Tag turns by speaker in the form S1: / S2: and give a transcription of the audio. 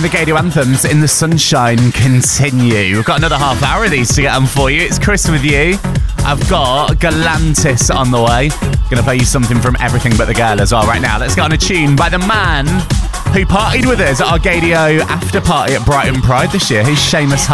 S1: the Gadio anthems in the sunshine continue. We've got another half hour of these to get on for you. It's Chris with you. I've got Galantis on the way. Gonna play you something from Everything But The Girl as well right now. Let's get on a tune by the man who partied with us at our Gadio after party at Brighton Pride this year. He's Seamus Hart.